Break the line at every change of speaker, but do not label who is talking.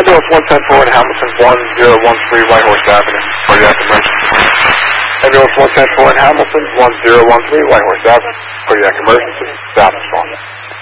Ambulance 110 in Hamilton, 1013 Whitehorse Avenue, cardiac emergency. Ambulance 110 in Hamilton, 1013 Whitehorse Avenue, cardiac emergency. Staff is calling.